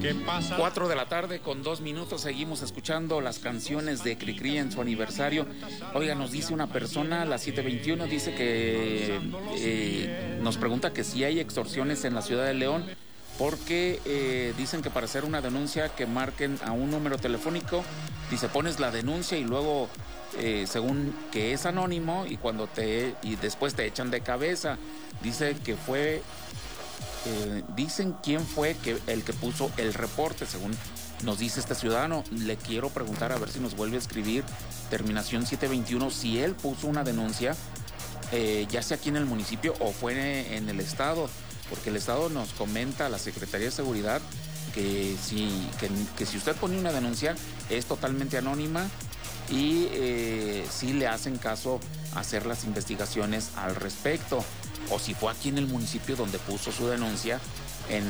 ¿Qué pasa? 4 de la tarde con 2 minutos, seguimos escuchando las canciones de Cricri en su aniversario. Oiga, nos dice una persona, a las 7:21, dice que nos pregunta que si hay extorsiones en la ciudad de León, porque dicen que para hacer una denuncia que marquen a un número telefónico, dice, pones la denuncia y luego, según que es anónimo, y después te echan de cabeza. Dice que fue... dicen quién fue el que puso el reporte, según nos dice este ciudadano. Le quiero preguntar a ver si nos vuelve a escribir, terminación 721, si él puso una denuncia, ya sea aquí en el municipio o fue en el estado, porque el estado nos comenta a la Secretaría de Seguridad que si usted pone una denuncia es totalmente anónima y sí le hacen caso a hacer las investigaciones al respecto. O si fue aquí en el municipio donde puso su denuncia en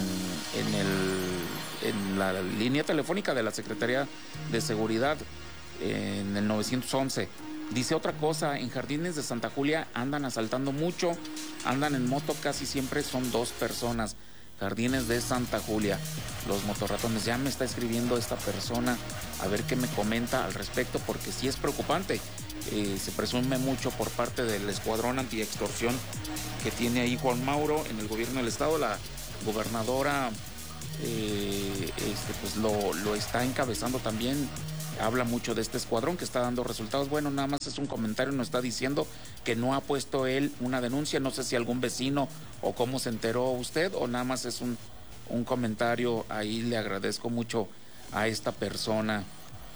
la línea telefónica de la Secretaría de Seguridad en el 911. Dice otra cosa, en Jardines de Santa Julia andan asaltando mucho, andan en moto, casi siempre son 2 personas. Jardines de Santa Julia, los motorratones. Ya me está escribiendo esta persona a ver qué me comenta al respecto, porque sí es preocupante. Se presume mucho por parte del escuadrón antiextorsión que tiene ahí Juan Mauro en el gobierno del estado. La gobernadora pues lo está encabezando también. Habla mucho de este escuadrón que está dando resultados. Bueno, nada más es un comentario, nos está diciendo que no ha puesto él una denuncia. No sé si algún vecino o cómo se enteró usted, o nada más es un comentario. Ahí le agradezco mucho a esta persona.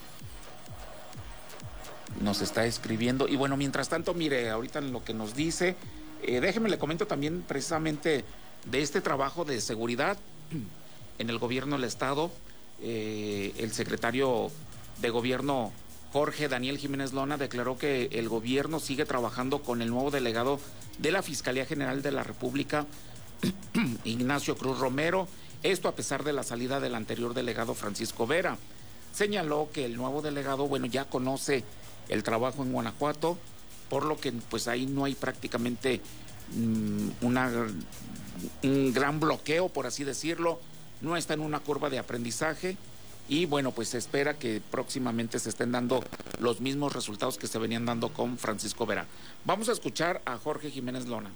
Nos está escribiendo. Y bueno, mientras tanto, mire, ahorita lo que nos dice, déjeme le comento también precisamente de este trabajo de seguridad en el gobierno del estado. El secretario de gobierno Jorge Daniel Jiménez Lona declaró que el gobierno sigue trabajando con el nuevo delegado de la Fiscalía General de la República, Ignacio Cruz Romero, esto a pesar de la salida del anterior delegado Francisco Vera. Señaló que el nuevo delegado, bueno, ya conoce el trabajo en Guanajuato, por lo que pues ahí no hay prácticamente un gran bloqueo, por así decirlo, no está en una curva de aprendizaje y bueno, pues se espera que próximamente se estén dando los mismos resultados que se venían dando con Francisco Vera. Vamos a escuchar a Jorge Jiménez Lona.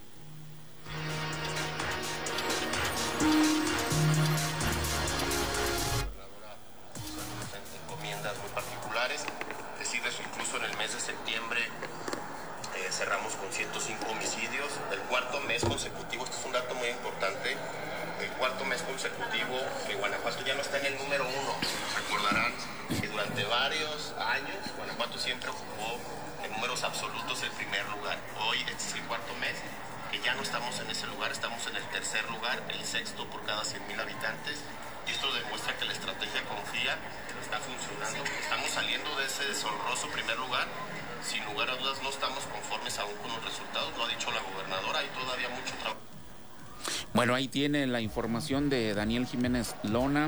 Encomiendas muy particulares, decirles incluso en el mes de septiembre cerramos con 105 homicidios, el 4º mes consecutivo, este es un dato muy importante, el 4º mes consecutivo que Guanajuato ya no está en el número 1. Recordarán que durante varios años Guanajuato siempre ocupó en números absolutos el primer lugar. Hoy este es el 4º mes que ya no estamos en ese lugar, estamos en el 3er lugar, el 6º por cada 100,000 habitantes. Y esto demuestra que la estrategia confía, que no está funcionando. Estamos saliendo de ese deshonroso primer lugar. Sin lugar a dudas no estamos conformes aún con los resultados, lo ha dicho la gobernadora, hay todavía mucho trabajo. Bueno, ahí tiene la información de Daniel Jiménez Lona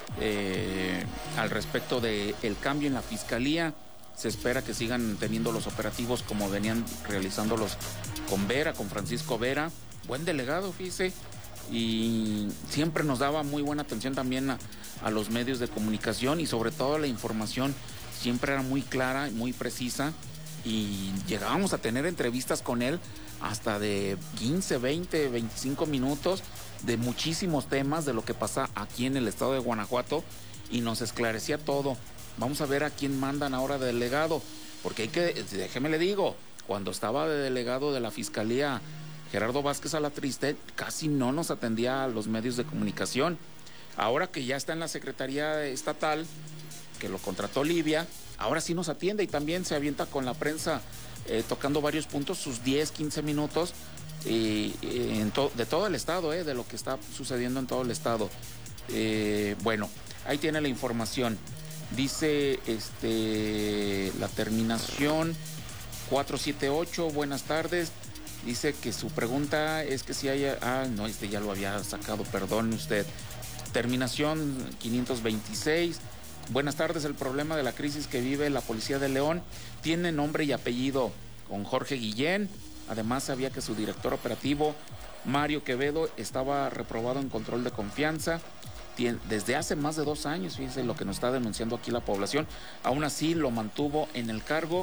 al respecto del cambio en la fiscalía. Se espera que sigan teniendo los operativos como venían realizándolos con Vera, con Francisco Vera. Buen delegado, fíjese. Y siempre nos daba muy buena atención también a los medios de comunicación y sobre todo la información siempre era muy clara, muy precisa y llegábamos a tener entrevistas con él hasta de 15, 20, 25 minutos de muchísimos temas de lo que pasa aquí en el estado de Guanajuato y nos esclarecía todo. Vamos a ver a quién mandan ahora de delegado, porque déjeme le digo, cuando estaba de delegado de la Fiscalía Gerardo Vázquez Alatriste, casi no nos atendía a los medios de comunicación. Ahora que ya está en la Secretaría Estatal, que lo contrató Livia, ahora sí nos atiende y también se avienta con la prensa tocando varios puntos, sus 10, 15 minutos de todo el estado, de lo que está sucediendo en todo el estado. Bueno, ahí tiene la información. Dice la terminación 478, buenas tardes. Dice que su pregunta es que si hay... no, ya lo había sacado, perdón usted. Terminación 526. Buenas tardes, el problema de la crisis que vive la Policía de León tiene nombre y apellido con Jorge Guillén. Además, sabía que su director operativo, Mario Quevedo, estaba reprobado en control de confianza. desde hace más de 2 años, fíjense lo que nos está denunciando aquí la población. Aún así lo mantuvo en el cargo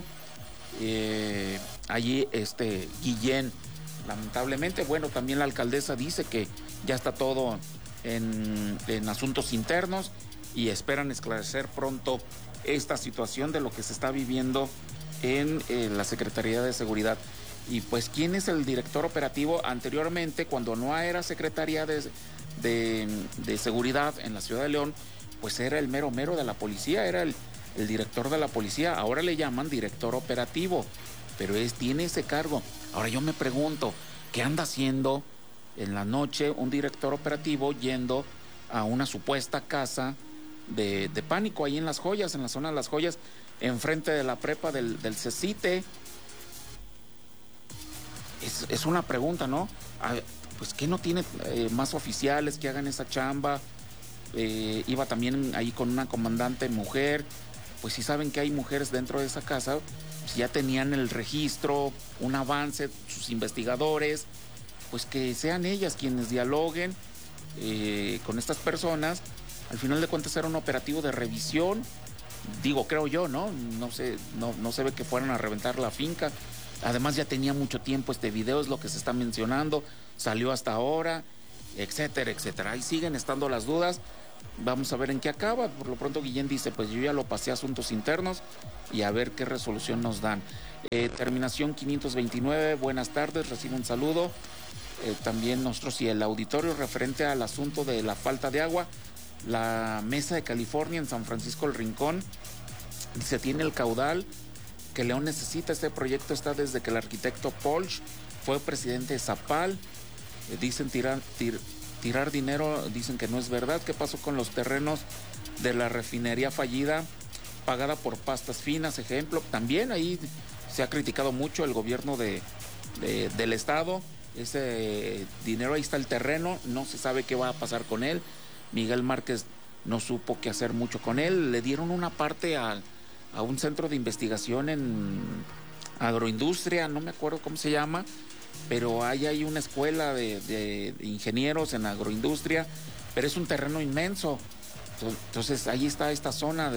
allí Guillén. Lamentablemente, bueno, también la alcaldesa dice que ya está todo en asuntos internos y esperan esclarecer pronto esta situación de lo que se está viviendo en la Secretaría de Seguridad. Y pues, ¿quién es el director operativo? Anteriormente, cuando no era Secretaría de Seguridad en la Ciudad de León, pues era el mero mero de la policía, era el director de la policía. Ahora le llaman director operativo, pero tiene ese cargo. Ahora yo me pregunto, ¿qué anda haciendo en la noche un director operativo yendo a una supuesta casa de Pánico ahí en Las Joyas, en la zona de Las Joyas, enfrente de la prepa del CECITE? Es una pregunta, ¿no? Pues que no tiene más oficiales que hagan esa chamba. Iba también ahí con una comandante mujer. Pues si saben que hay mujeres dentro de esa casa, pues ya tenían el registro, un avance, sus investigadores, pues que sean ellas quienes dialoguen con estas personas. Al final de cuentas era un operativo de revisión, digo, creo yo, ¿no? No se ve que fueran a reventar la finca. Además ya tenía mucho tiempo este video, es lo que se está mencionando, salió hasta ahora, etcétera, etcétera. Ahí siguen estando las dudas. Vamos a ver en qué acaba. Por lo pronto Guillén dice, pues yo ya lo pasé a asuntos internos y a ver qué resolución nos dan. Terminación 529, buenas tardes, recibo un saludo. También nosotros y el auditorio referente al asunto de la falta de agua. La Mesa de California en San Francisco del Rincón dice, tiene el caudal que León necesita. Este proyecto está desde que el arquitecto Polch fue presidente de Zapal. Dicen tirar dinero, dicen que no es verdad. ¿Qué pasó con los terrenos de la refinería fallida pagada por pastas finas? Ejemplo, también ahí se ha criticado mucho el gobierno del estado. Ese dinero, ahí está el terreno, no se sabe qué va a pasar con él. Miguel Márquez no supo qué hacer mucho con él. Le dieron una parte a un centro de investigación en agroindustria, no me acuerdo cómo se llama, pero hay una escuela de ingenieros en agroindustria, pero es un terreno inmenso. Entonces ahí está esta zona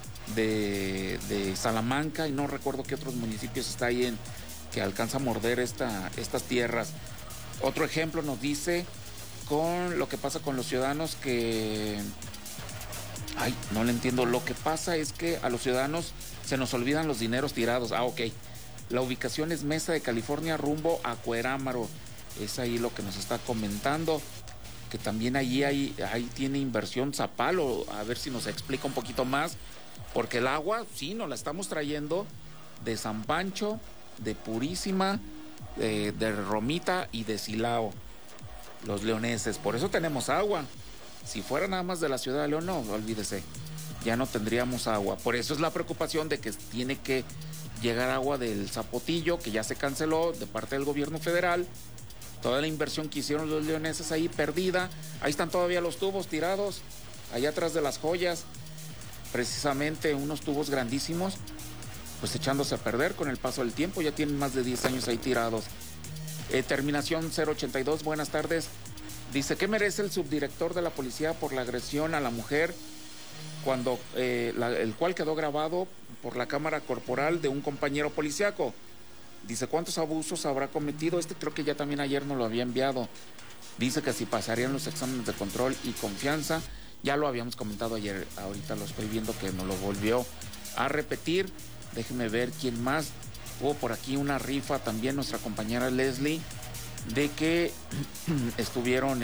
de Salamanca, y no recuerdo qué otros municipios está ahí que alcanza a morder estas tierras. Otro ejemplo nos dice con lo que pasa con los ciudadanos que... Ay, no le entiendo. Lo que pasa es que a los ciudadanos se nos olvidan los dineros tirados. Ok. La ubicación es Mesa de California rumbo a Cuerámaro. Es ahí lo que nos está comentando. Que también ahí tiene inversión Zapal. A ver si nos explica un poquito más. Porque el agua, sí, nos la estamos trayendo de San Pancho, de Purísima, de Romita y de Silao. Los leoneses. Por eso tenemos agua. Si fuera nada más de la ciudad de León, no, olvídese, ya no tendríamos agua. Por eso es la preocupación de que tiene que llegar agua del Zapotillo, que ya se canceló de parte del gobierno federal. Toda la inversión que hicieron los leoneses ahí perdida. Ahí están todavía los tubos tirados, allá atrás de Las Joyas. Precisamente unos tubos grandísimos, pues echándose a perder con el paso del tiempo. Ya tienen más de 10 años ahí tirados. Terminación 082, buenas tardes. Dice, ¿qué merece el subdirector de la policía por la agresión a la mujer cuando el cual quedó grabado por la cámara corporal de un compañero policiaco? Dice, ¿cuántos abusos habrá cometido? Creo que ya también ayer nos lo había enviado. Dice que si pasarían los exámenes de control y confianza. Ya lo habíamos comentado ayer, ahorita lo estoy viendo que nos lo volvió a repetir. Déjeme ver quién más. Hubo por aquí una rifa también, nuestra compañera Leslie, de que estuvieron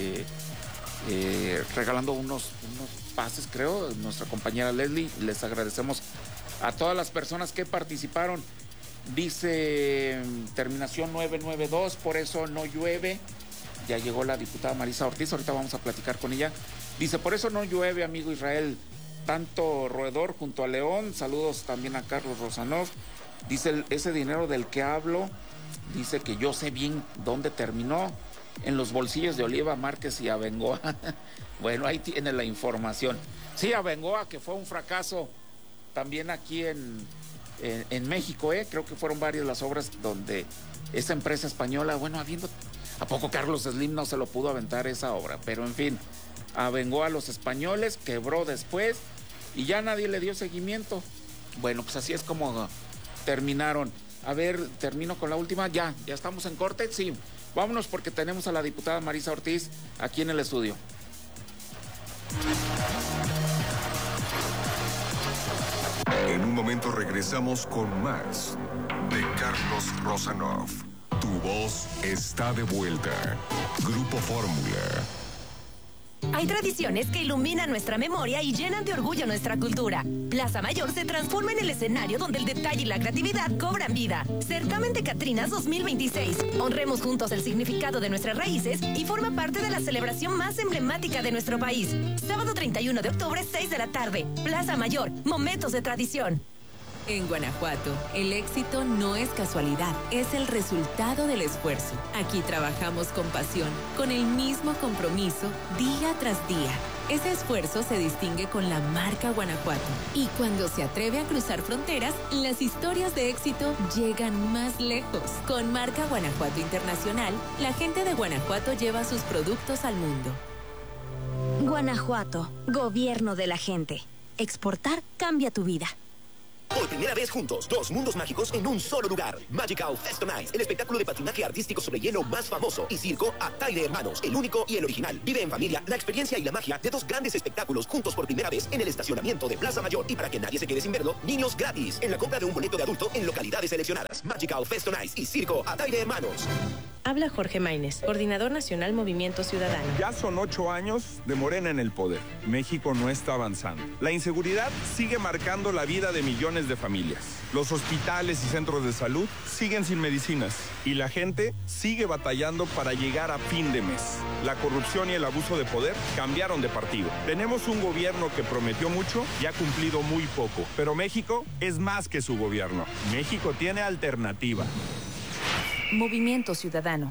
regalando unos pases, creo, nuestra compañera Leslie. Les agradecemos a todas las personas que participaron. Dice terminación 992, por eso no llueve. Ya llegó la diputada Marisa Ortiz, ahorita vamos a platicar con ella. Dice, por eso no llueve, amigo Israel, tanto roedor junto a León. Saludos también a Carlos Rosanov. Dice, ese dinero del que hablo, dice que yo sé bien dónde terminó, en los bolsillos de Oliva Márquez y Abengoa. Bueno, ahí tiene la información. Sí, Abengoa, que fue un fracaso también aquí en México, creo que fueron varias las obras donde esa empresa española, bueno, ¿a poco Carlos Slim no se lo pudo aventar esa obra? Pero en fin, avengó a los españoles, quebró después y ya nadie le dio seguimiento. Bueno, pues así es como terminaron. A ver, termino con la última. Ya estamos en corte. Sí, vámonos porque tenemos a la diputada Marisa Ortiz aquí en el estudio. En un momento regresamos con más de Carlos Rosanov. Tu voz está de vuelta. Grupo Fórmula. Hay tradiciones que iluminan nuestra memoria y llenan de orgullo nuestra cultura. Plaza Mayor se transforma en el escenario donde el detalle y la creatividad cobran vida. Certamen de Catrinas 2026. Honremos juntos el significado de nuestras raíces y forma parte de la celebración más emblemática de nuestro país. Sábado 31 de octubre, 6 de la tarde. Plaza Mayor, momentos de tradición. En Guanajuato, el éxito no es casualidad, es el resultado del esfuerzo. Aquí trabajamos con pasión, con el mismo compromiso, día tras día. Ese esfuerzo se distingue con la marca Guanajuato. Y cuando se atreve a cruzar fronteras, las historias de éxito llegan más lejos. Con marca Guanajuato Internacional, la gente de Guanajuato lleva sus productos al mundo. Guanajuato, gobierno de la gente. Exportar cambia tu vida. Por primera vez juntos, 2 mundos mágicos en un solo lugar. Magical Festivals, el espectáculo de patinaje artístico sobre hielo más famoso. Y circo Ataide Hermanos, el único y el original. Vive en familia la experiencia y la magia de 2 grandes espectáculos juntos por primera vez en el estacionamiento de Plaza Mayor. Y para que nadie se quede sin verlo, niños gratis en la compra de un boleto de adulto en localidades seleccionadas. Magical Festivals y circo Ataide Hermanos. Habla Jorge Maínez, coordinador nacional Movimiento Ciudadano. Ya son 8 años de Morena en el poder. México no está avanzando. La inseguridad sigue marcando la vida de millones de familias. Los hospitales y centros de salud siguen sin medicinas. Y la gente sigue batallando para llegar a fin de mes. La corrupción y el abuso de poder cambiaron de partido. Tenemos un gobierno que prometió mucho y ha cumplido muy poco. Pero México es más que su gobierno. México tiene alternativa. Movimiento Ciudadano.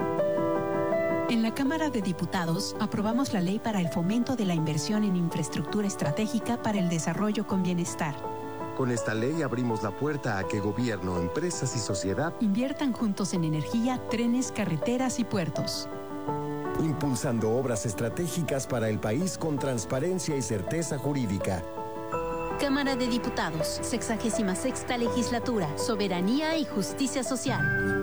En la Cámara de Diputados aprobamos la ley para el fomento de la inversión en infraestructura estratégica para el desarrollo con bienestar. Con esta ley abrimos la puerta a que gobierno, empresas y sociedad inviertan juntos en energía, trenes, carreteras y puertos. Impulsando obras estratégicas para el país con transparencia y certeza jurídica. Cámara de Diputados, 66ª Legislatura, Soberanía y Justicia Social.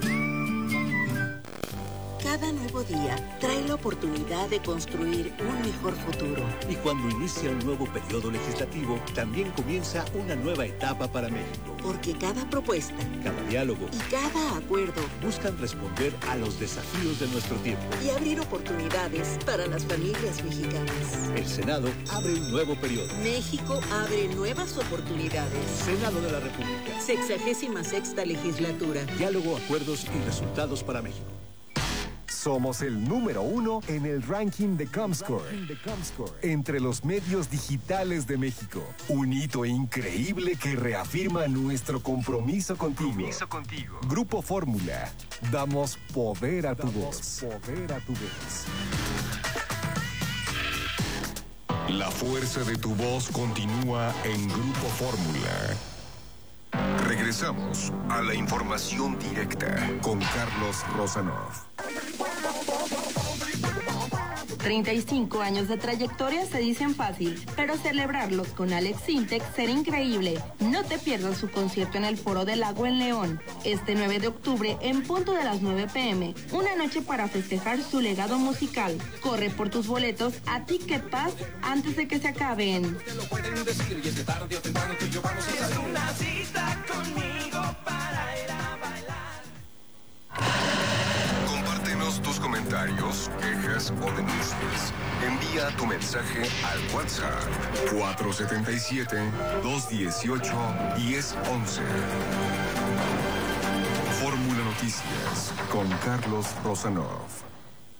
Cada nuevo día trae la oportunidad de construir un mejor futuro. Y cuando inicia un nuevo periodo legislativo, también comienza una nueva etapa para México. Porque cada propuesta, cada diálogo y cada acuerdo buscan responder a los desafíos de nuestro tiempo y abrir oportunidades para las familias mexicanas. El Senado abre un nuevo periodo. México abre nuevas oportunidades. Senado de la República. 66ª Legislatura. Diálogo, acuerdos y resultados para México. Somos el número 1 en el ranking de Comscore, entre los medios digitales de México. Un hito increíble que reafirma nuestro compromiso contigo. Grupo Fórmula. Damos poder a tu voz. La fuerza de tu voz continúa en Grupo Fórmula. Regresamos a la información directa con Carlos Rosanov. 35 años de trayectoria se dicen fácil, pero celebrarlos con Alex Sintek será increíble. No te pierdas su concierto en el Foro del Lago en León, este 9 de octubre en punto de las 9 p.m. Una noche para festejar su legado musical. Corre por tus boletos a Ticket Pass antes de que se acaben. Es una cita conmigo para ir a bailar. Compártenos tus comentarios, quejas o denuncias. Envía tu mensaje al WhatsApp 477-218-1011. Fórmula Noticias con Carlos Rosanov.